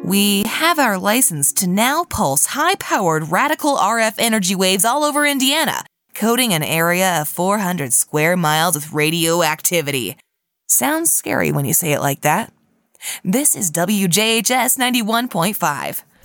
We have our license to now pulse high-powered radical RF energy waves all over Indiana, coating an area of 400 square miles with radioactivity. Sounds scary when you say it like that. This is WJHS 91.5.